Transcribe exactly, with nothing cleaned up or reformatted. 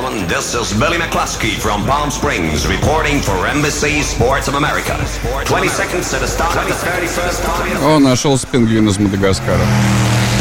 gentlemen, this is Billy McCluskey from Palm Springs reporting for N B C Sports of America. twenty seconds to the start of the thirty-first. О, нашелся пингвин из Мадагаскара.